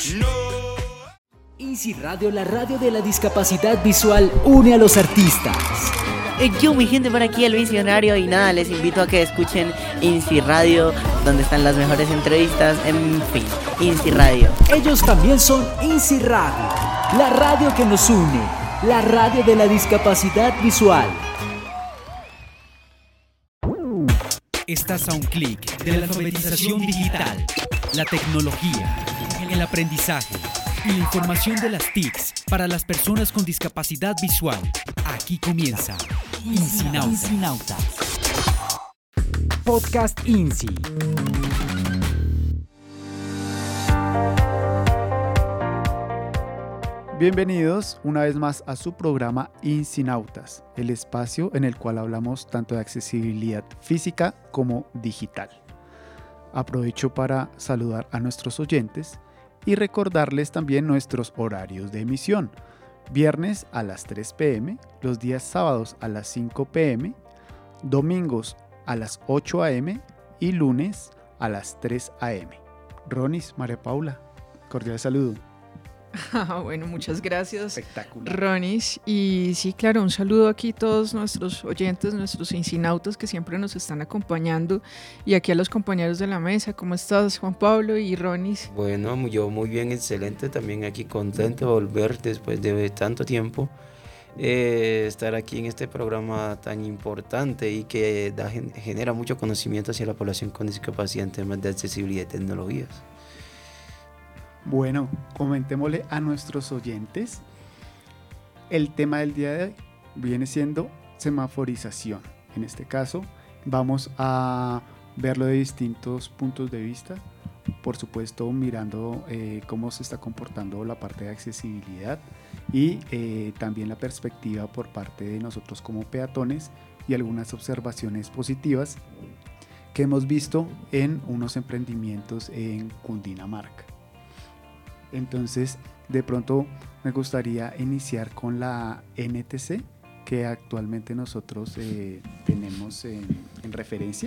INSI Radio, la radio de la discapacidad visual, une a los artistas. Yo, mi gente, por aquí el visionario, y nada, les invito a que escuchen INSI Radio, donde están las mejores entrevistas, en fin, INSI Radio. Ellos también son INSI Radio, la radio que nos une, la radio de la discapacidad visual. Estás a un clic de la alfabetización digital, la tecnología, el aprendizaje y la información de las TICs para las personas con discapacidad visual. Aquí comienza INSInautas. Podcast INSI. Bienvenidos una vez más a su programa INSInautas, el espacio en el cual hablamos tanto de accesibilidad física como digital. Aprovecho para saludar a nuestros oyentes y recordarles también nuestros horarios de emisión. Viernes a las 3 p.m., los días sábados a las 5 p.m., domingos a las 8 a.m. y lunes a las 3 a.m. Ronis, María Paula, cordial saludo. Bueno, muchas gracias, Espectacular. Ronis. Y sí, claro, un saludo aquí a todos nuestros oyentes, nuestros insinautas que siempre nos están acompañando, y aquí a los compañeros de la mesa. ¿Cómo estás, Juan Pablo y Ronis? Bueno, yo muy bien, excelente, también aquí contento de volver después de tanto tiempo, estar aquí en este programa tan importante y que genera mucho conocimiento hacia la población con discapacidad en temas de accesibilidad y tecnologías. Bueno, comentémosle a nuestros oyentes. El tema del día de hoy viene siendo semaforización. En este caso, vamos a verlo de distintos puntos de vista. Por supuesto, mirando cómo se está comportando la parte de accesibilidad y también la perspectiva por parte de nosotros como peatones y algunas observaciones positivas que hemos visto en unos emprendimientos en Cundinamarca. Entonces, de pronto me gustaría iniciar con la NTC que actualmente nosotros tenemos en referencia.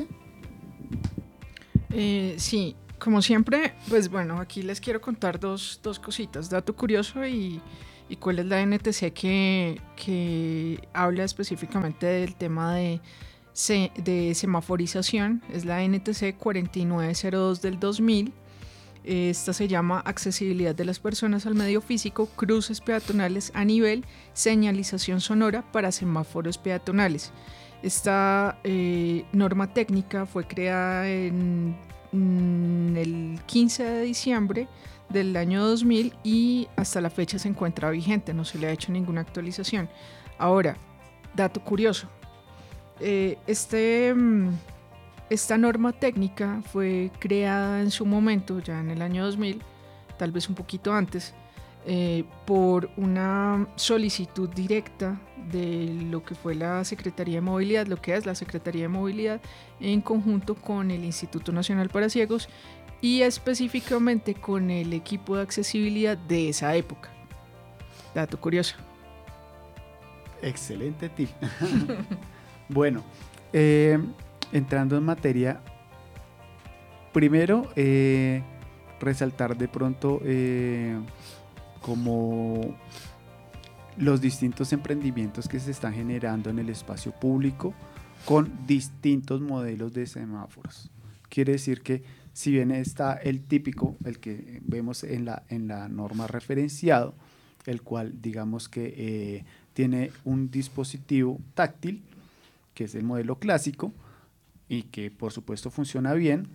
Sí, como siempre, pues bueno, aquí les quiero contar dos cositas, dato curioso y cuál es la NTC que habla específicamente del tema de semaforización. Es la NTC 4902 del 2000. Esta se llama Accesibilidad de las personas al medio físico, cruces peatonales a nivel, señalización sonora para semáforos peatonales. Esta norma técnica fue creada en el 15 de diciembre del año 2000 y hasta la fecha se encuentra vigente, no se le ha hecho ninguna actualización. Ahora, dato curioso, esta norma técnica fue creada en su momento, ya en el año 2000, tal vez un poquito antes, por una solicitud directa de lo que fue la Secretaría de Movilidad, lo que es la Secretaría de Movilidad, en conjunto con el Instituto Nacional para Ciegos y específicamente con el equipo de accesibilidad de esa época. Dato curioso. Excelente tip. Bueno, entrando en materia, primero resaltar de pronto como los distintos emprendimientos que se están generando en el espacio público con distintos modelos de semáforos. Quiere decir que si bien está el típico, el que vemos en la norma referenciado, el cual digamos que tiene un dispositivo táctil, que es el modelo clásico, y que por supuesto funciona bien.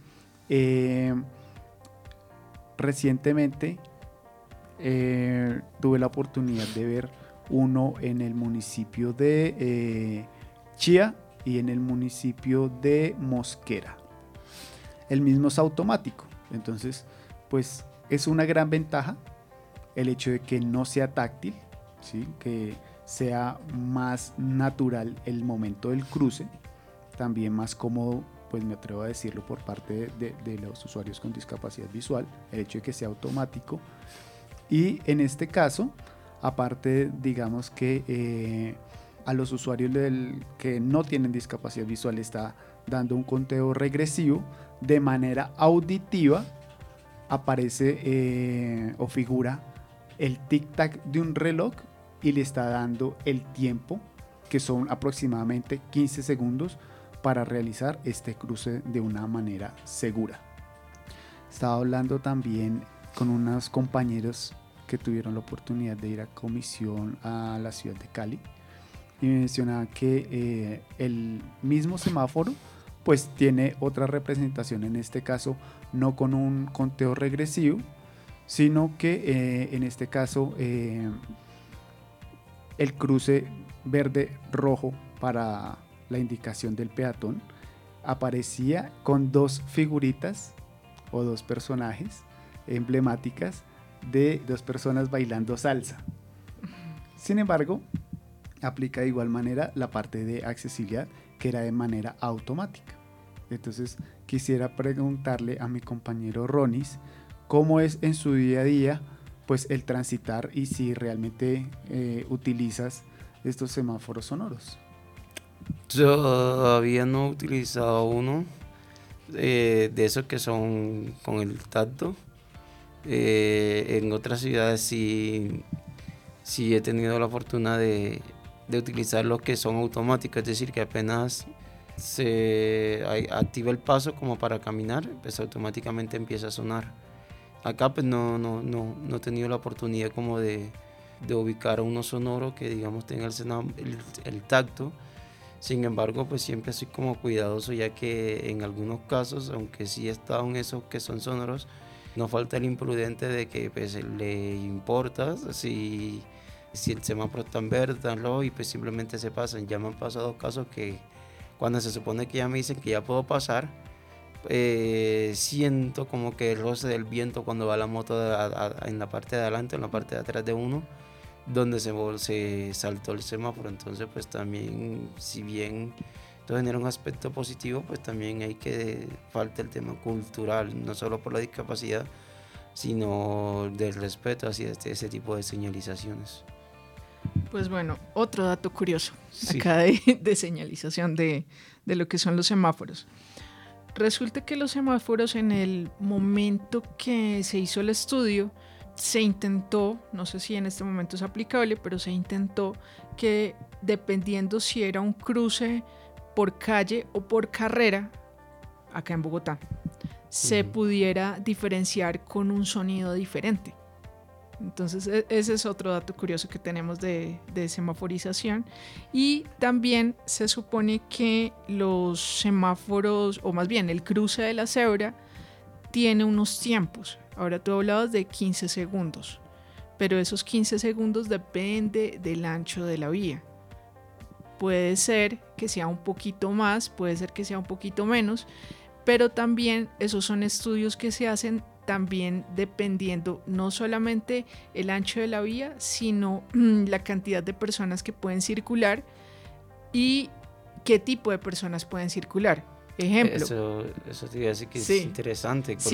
Recientemente tuve la oportunidad de ver uno en el municipio de Chía y en el municipio de Mosquera. El mismo es automático, entonces pues es una gran ventaja el hecho de que no sea táctil, ¿sí? Que sea más natural el momento del cruce, también más cómodo, pues me atrevo a decirlo, por parte de los usuarios con discapacidad visual, el hecho de que sea automático. Y en este caso, aparte, digamos que a los usuarios que no tienen discapacidad visual está dando un conteo regresivo de manera auditiva aparece o figura el tic-tac de un reloj y le está dando el tiempo, que son aproximadamente 15 segundos para realizar este cruce de una manera segura. Estaba hablando también con unos compañeros que tuvieron la oportunidad de ir a comisión a la ciudad de Cali y mencionaba que el mismo semáforo pues tiene otra representación, en este caso no con un conteo regresivo, sino que en este caso el cruce verde-rojo para la indicación del peatón aparecía con dos figuritas o dos personajes emblemáticas de dos personas bailando salsa. Sin embargo, aplica de igual manera la parte de accesibilidad, que era de manera automática. Entonces quisiera preguntarle a mi compañero Ronis cómo es en su día a día pues el transitar y si realmente utilizas estos semáforos sonoros. Yo todavía no he utilizado uno de esos que son con el tacto. En otras ciudades sí he tenido la fortuna de utilizar los que son automáticos, es decir, que apenas se activa el paso como para caminar, pues automáticamente empieza a sonar. Acá pues no he tenido la oportunidad como de ubicar uno sonoro que digamos tenga el tacto. Sin embargo, pues siempre soy como cuidadoso, ya que en algunos casos, aunque sí he estado en esos que son sonoros, no falta el imprudente de que pues le importa si el semáforo está en verde, está en rojo, y pues simplemente se pasan. Ya me han pasado casos que cuando se supone que ya me dicen que ya puedo pasar, siento como que el roce del viento cuando va la moto en la parte de adelante, en la parte de atrás de uno, donde se saltó el semáforo. Entonces pues también, si bien esto genera un aspecto positivo, pues también hay que falta el tema cultural, no solo por la discapacidad, sino del respeto hacia ese tipo de señalizaciones. Pues bueno, otro dato curioso Sí. acá de señalización de lo que son los semáforos. Resulta que los semáforos, en el momento que se hizo el estudio, se intentó, no sé si en este momento es aplicable, pero se intentó que dependiendo si era un cruce por calle o por carrera, acá en Bogotá, se pudiera diferenciar con un sonido diferente. Entonces ese es otro dato curioso que tenemos de semaforización. Y también se supone que los semáforos, o más bien el cruce de la cebra, tiene unos tiempos. Ahora tú hablabas de 15 segundos, pero esos 15 segundos depende del ancho de la vía. Puede ser que sea un poquito más, puede ser que sea un poquito menos, pero también esos son estudios que se hacen también dependiendo no solamente el ancho de la vía, sino la cantidad de personas que pueden circular y qué tipo de personas pueden circular. Ejemplo, Eso te iba a decir que sí, es interesante. si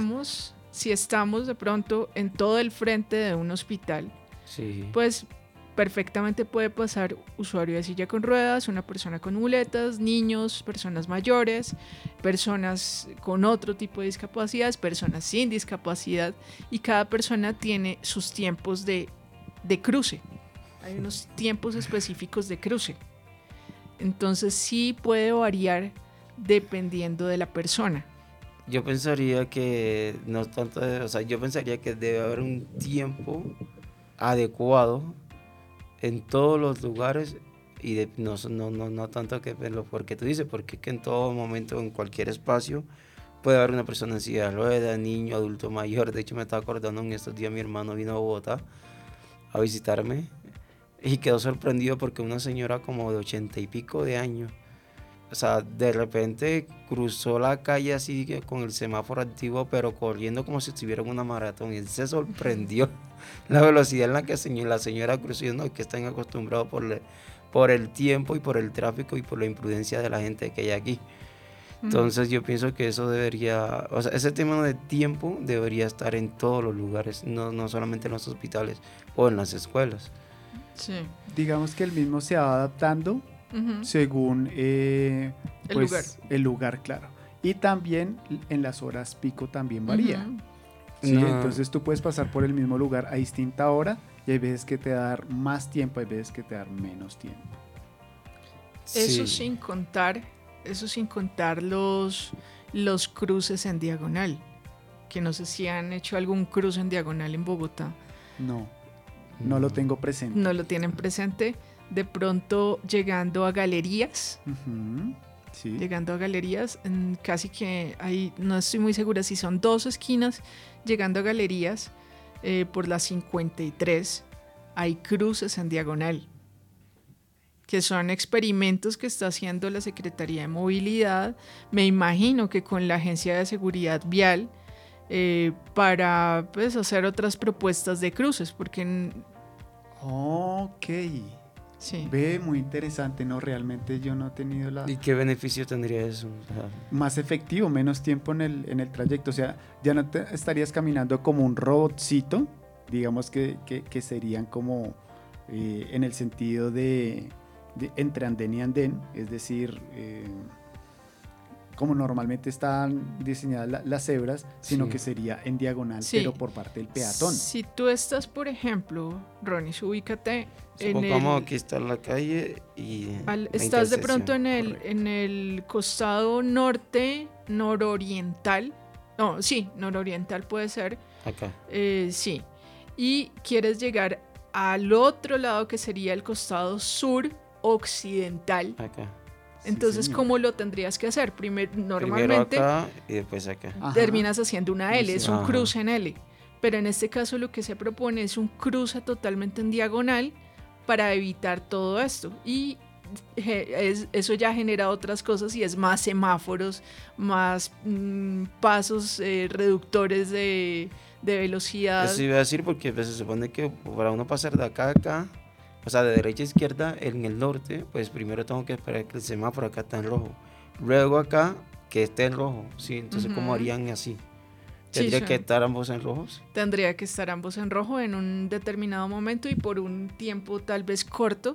estamos de pronto en todo el frente de un hospital, Sí. pues perfectamente puede pasar usuario de silla con ruedas, una persona con muletas, niños, personas mayores, personas con otro tipo de discapacidades, personas sin discapacidad, y cada persona tiene sus tiempos de cruce. Hay unos tiempos específicos de cruce. Entonces sí puede variar dependiendo de la persona. Yo pensaría que no tanto, yo pensaría que debe haber un tiempo adecuado en todos los lugares y no tanto que porque tú dices, porque es que en todo momento, en cualquier espacio, puede haber una persona en silla de ruedas, niño, adulto mayor. De hecho, me estaba acordando en estos días, mi hermano vino a Bogotá a visitarme y quedó sorprendido porque una señora como de 80 y pico de años, o sea, de repente cruzó la calle así con el semáforo activo, pero corriendo como si estuviera en una maratón, y él se sorprendió la velocidad en la que la señora cruzó, ¿no? Que están acostumbrados por el tiempo y por el tráfico y por la imprudencia de la gente que hay aquí. Entonces yo pienso que eso debería, ese tema de tiempo debería estar en todos los lugares, no solamente en los hospitales o en las escuelas. Sí. Digamos que el mismo se va adaptando según lugar. el lugar, claro. Y también en las horas pico también varía. ¿sí? No. Entonces tú puedes pasar por el mismo lugar a distinta hora y hay veces que te va a dar más tiempo, hay veces que te va a dar menos tiempo. Eso Sí. sin contar los cruces en diagonal, que no sé si han hecho algún cruce en diagonal en Bogotá. No lo tengo presente. No lo tienen presente. De pronto llegando a galerías, Ujú, sí. casi que ahí no estoy muy segura si son dos esquinas, llegando a galerías por la 53, hay cruces en diagonal, que son experimentos que está haciendo la Secretaría de Movilidad, me imagino que con la Agencia de Seguridad Vial, para pues, hacer otras propuestas de cruces, porque Ok. sí. Ve, muy interesante, ¿no? Realmente yo no he tenido la... ¿Y qué beneficio tendría eso? O sea, Más efectivo, menos tiempo en el trayecto. O sea, ya no te estarías caminando como un robotcito, digamos que serían como en el sentido de entre andén y andén, es decir, como normalmente están diseñadas las cebras, sino Sí. que sería en diagonal, Sí. pero por parte del peatón. Si tú estás, por ejemplo, Ronnie, ubícate supongamos que está la calle y la estás de pronto intersección. Correcto. en el costado nororiental. No, sí, nororiental puede ser. Acá. Sí. Y quieres llegar al otro lado que sería el costado suroccidental. Acá. Sí, Entonces, señor. ¿cómo lo tendrías que hacer? Primero Normalmente acá y después acá. Ajá. terminas haciendo una L, es un Ajá. cruce en L. Pero en este caso lo que se propone es un cruce totalmente en diagonal para evitar todo esto. Y eso ya genera otras cosas y es más semáforos, más pasos reductores de velocidad. Eso iba a decir porque pues, se supone que para uno pasar de acá a acá, o sea, de derecha a izquierda en el norte, pues primero tengo que esperar que el semáforo acá está en rojo. Luego acá, que esté en rojo, ¿sí? Entonces, ¿cómo Ujú. harían así? Sí, ¿Tendría sí. que estar ambos en rojos? Tendría que estar ambos en rojo en un determinado momento y por un tiempo tal vez corto,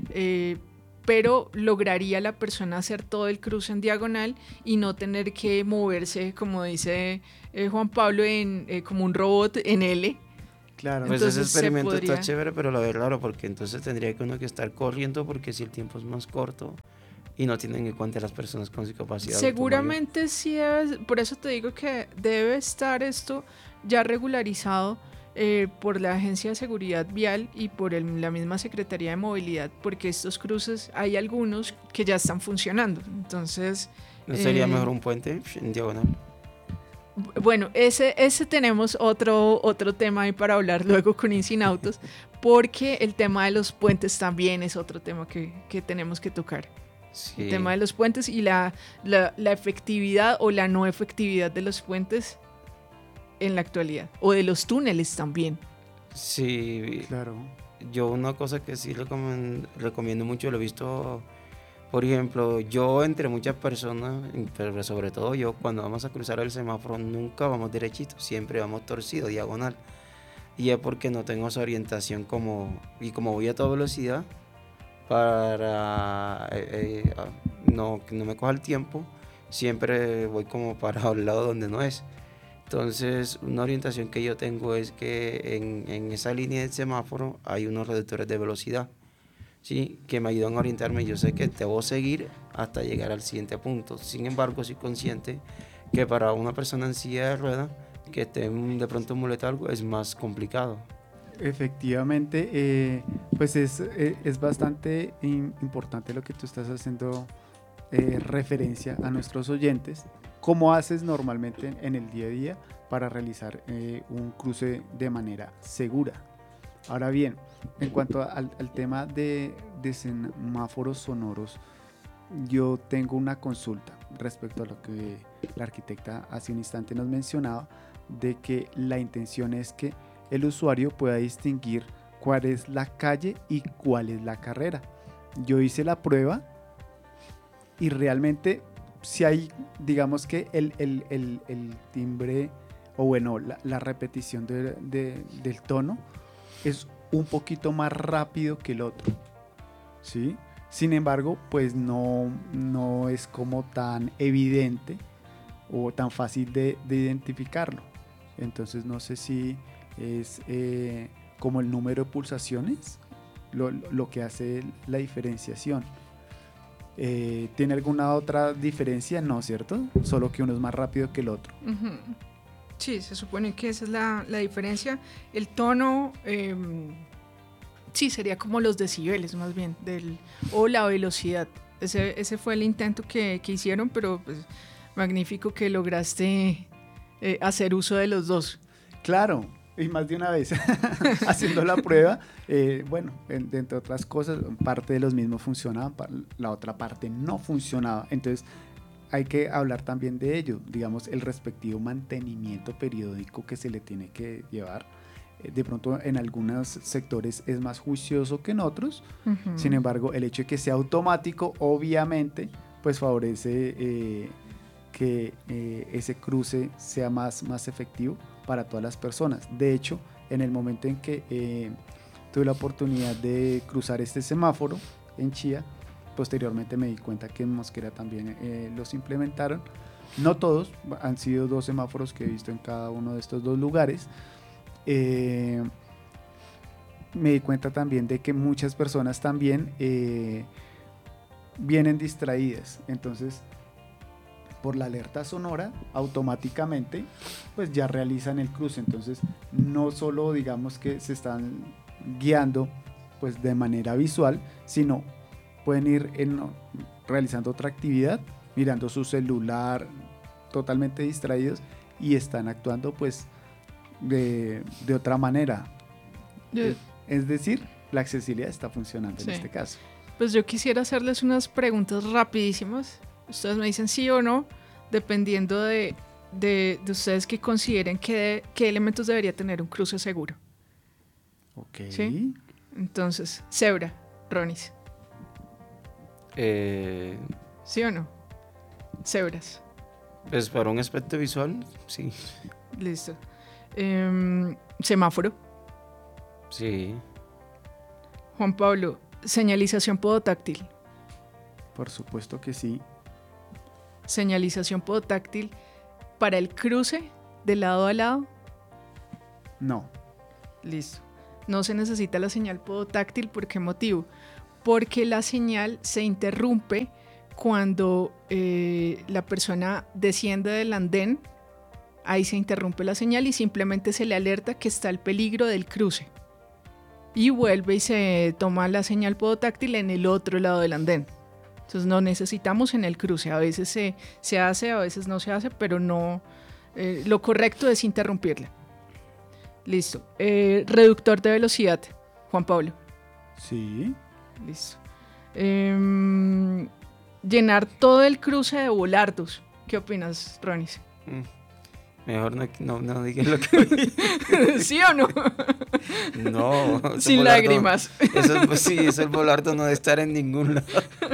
pero lograría la persona hacer todo el cruce en diagonal y no tener que moverse, como dice Juan Pablo, como un robot en L. Claro. Pues Entonces, ese se experimento podría- está chévere, pero lo veo raro porque entonces tendría que uno que estar corriendo porque si el tiempo es más corto y no tienen en cuenta las personas con discapacidad. Seguramente sí debe, por eso te digo que debe estar esto ya regularizado por la Agencia de Seguridad Vial y por la misma Secretaría de Movilidad, porque estos cruces hay algunos que ya están funcionando. Entonces, ¿No sería eh, mejor un puente en diagonal? bueno, ese tenemos otro tema ahí para hablar luego con Incinautos, porque el tema de los puentes también es otro tema que tenemos que tocar. Sí. El tema de los puentes y la efectividad o la no efectividad de los puentes en la actualidad. O de los túneles también. Sí, Claro. yo una cosa que sí recomiendo mucho, lo he visto, por ejemplo, yo entre muchas personas, pero sobre todo yo, cuando vamos a cruzar el semáforo nunca vamos derechito, siempre vamos torcido, diagonal. Y es porque no tengo esa orientación y como voy a toda velocidad, para que no me coja el tiempo, siempre voy como para un lado donde no es. Entonces, una orientación que yo tengo es que en esa línea del semáforo hay unos reductores de velocidad, ¿sí? Que me ayudan a orientarme. Yo sé que debo seguir hasta llegar al siguiente punto. Sin embargo, soy consciente que para una persona en silla de ruedas que esté de pronto en muleta algo es más complicado. Efectivamente, pues es bastante importante lo que tú estás haciendo referencia a nuestros oyentes. ¿Cómo haces normalmente en el día a día para realizar un cruce de manera segura? Ahora bien, en cuanto al tema de semáforos sonoros, yo tengo una consulta respecto a lo que la arquitecta hace un instante nos mencionaba, de que la intención es que el usuario pueda distinguir cuál es la calle y cuál es la carrera. Yo hice la prueba y realmente si hay, digamos que el timbre o bueno, la repetición del tono es un poquito más rápido que el otro, ¿sí? Sin embargo, pues no es como tan evidente o tan fácil de identificarlo. Entonces no sé si es como el número de pulsaciones lo que hace la diferenciación. ¿Tiene alguna otra diferencia? No, ¿cierto? Solo que uno es más rápido que el otro. Ujú. Sí, se supone que esa es la diferencia. El tono, sí, sería como los decibeles más bien, o la velocidad. Ese fue el intento que hicieron, pero pues, magnífico que lograste hacer uso de los dos. Claro, y más de una vez haciendo la prueba. Bueno, entre otras cosas, parte de los mismos funcionaba, la otra parte no funcionaba. Entonces hay que hablar también de ello, digamos, el respectivo mantenimiento periódico que se le tiene que llevar. De pronto en algunos sectores es más juicioso que en otros. Ujú. Sin embargo, el hecho de que sea automático, obviamente, pues favorece que ese cruce sea más efectivo para todas las personas. De hecho, en el momento en que tuve la oportunidad de cruzar este semáforo en Chía, posteriormente me di cuenta que en Mosquera también los implementaron. No todos, han sido 2 semáforos que he visto en cada uno de estos 2 lugares. Me di cuenta también de que muchas personas también vienen distraídas. Entonces, por la alerta sonora, automáticamente pues ya realizan el cruce. Entonces, no solo digamos que se están guiando pues de manera visual, sino pueden ir realizando otra actividad, mirando su celular, totalmente distraídos, y están actuando pues de otra manera. Es decir, la accesibilidad está funcionando Sí. en este caso. Pues yo quisiera hacerles unas preguntas rapidísimas. Ustedes me dicen sí o no, dependiendo de ustedes que consideren qué elementos debería tener un cruce seguro. Ok. Sí. Entonces, cebra, Ronis, ¿sí o no? Cebras, Pues para un aspecto visual, sí. listo. Semáforo, Sí. Juan Pablo, señalización podotáctil. Por supuesto que sí. Señalización podotáctil para el cruce de lado a lado. No. Listo. No se necesita la señal podotáctil. ¿Por qué motivo? Porque la señal se interrumpe cuando la persona desciende del andén. Ahí se interrumpe la señal y simplemente se le alerta que está el peligro del cruce. Y vuelve y se toma la señal podotáctil en el otro lado del andén. Entonces no necesitamos en el cruce. A veces se hace, a veces no se hace, pero no. Lo correcto es interrumpirla. Listo. Reductor de velocidad, Juan Pablo. Sí. Listo. Llenar todo el cruce de volardos. ¿Qué opinas, Ronis? Mejor no digas lo que ¿Sí o no? No. ese Sin volardo- lágrimas. Sí, ese volardo no debe estar en ningún lado.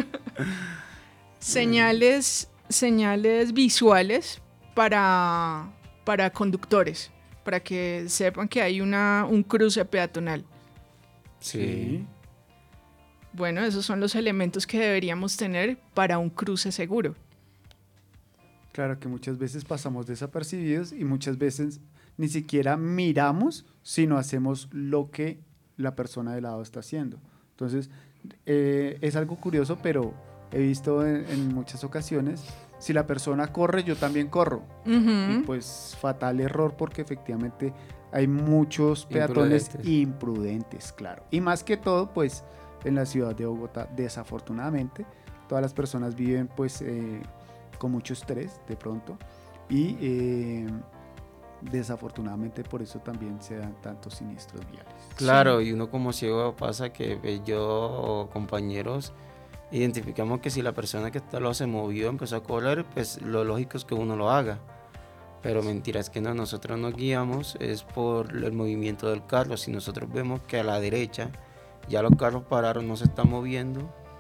Señales visuales para conductores, para que sepan que hay un cruce peatonal. Sí. Bueno, esos son los elementos que deberíamos tener para un cruce seguro. Claro que muchas veces pasamos desapercibidos y muchas veces ni siquiera miramos, sino hacemos lo que la persona de lado está haciendo. Entonces, es algo curioso, pero he visto en muchas ocasiones, si la persona corre, yo también corro. Y pues fatal error, porque efectivamente hay muchos peatones imprudentes, claro. Y más que todo, pues en la ciudad de Bogotá, desafortunadamente, todas las personas viven pues con mucho estrés de pronto y desafortunadamente por eso también se dan tantos siniestros viales. Claro, y uno como ciego pasa que yo o compañeros identificamos que si la persona que está lo se movió, empezó a correr, pues lo lógico es que uno lo haga. Pero mentira, es que no, nosotros nos guiamos es por el movimiento del carro. Si nosotros vemos que a la derecha ya los carros pararon, no se están moviendo,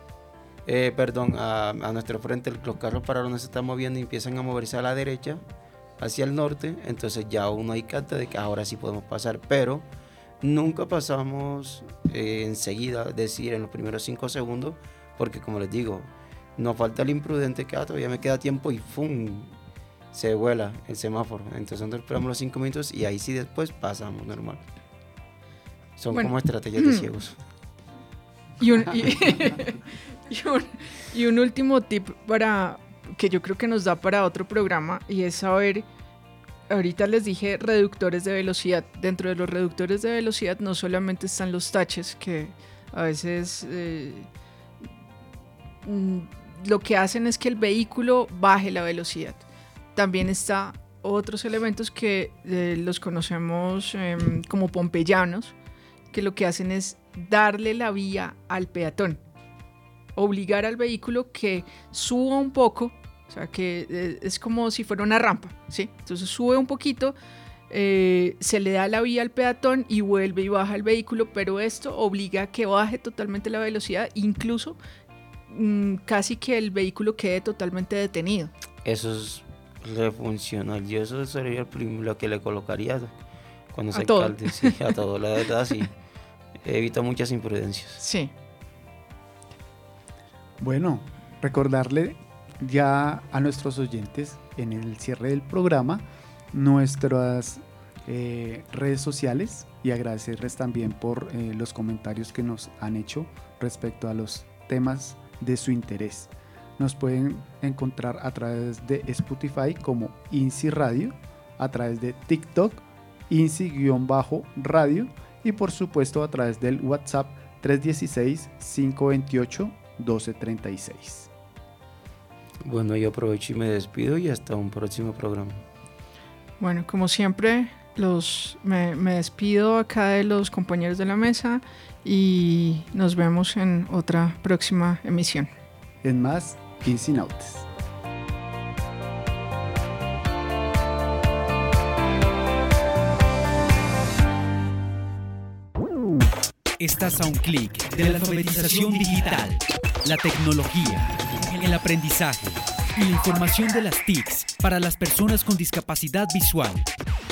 a nuestro frente los carros pararon, no se están moviendo y empiezan a moverse a la derecha, hacia el norte, entonces ya uno hay carta de que ahora sí podemos pasar, pero nunca pasamos enseguida, es decir, en los primeros 5 segundos, porque como les digo, nos falta el imprudente que todavía me queda tiempo y ¡fum! se vuela el semáforo. Entonces nosotros esperamos los 5 minutos y ahí sí después pasamos normal. Son como estrategias de ciegos. Y un último tip que yo creo que nos da para otro programa, y es saber, ahorita les dije reductores de velocidad. Dentro de los reductores de velocidad no solamente están los taches, que a veces lo que hacen es que el vehículo baje la velocidad. También está otros elementos que los conocemos como pompeyanos, que lo que hacen es darle la vía al peatón, obligar al vehículo que suba un poco, o sea que es como si fuera una rampa, ¿sí? Entonces sube un poquito, se le da la vía al peatón y vuelve y baja el vehículo, pero esto obliga a que baje totalmente la velocidad, incluso casi que el vehículo quede totalmente detenido. Eso es refuncional, yo eso sería lo que le colocaría cuando se calde, sí, a todo, la verdad sí, evita muchas imprudencias. Sí. Bueno, recordarle ya a nuestros oyentes en el cierre del programa nuestras redes sociales y agradecerles también por los comentarios que nos han hecho respecto a los temas de su interés. Nos pueden encontrar a través de Spotify como INSI Radio, a través de TikTok INSI-radio y por supuesto a través del WhatsApp 316-528-1236. Bueno, yo aprovecho y me despido y hasta un próximo programa. Bueno, como siempre, me despido acá de los compañeros de la mesa y nos vemos en otra próxima emisión. En más, INSI Nautes. Estás a un clic de la alfabetización digital, la tecnología, el aprendizaje y la información de las TICs para las personas con discapacidad visual.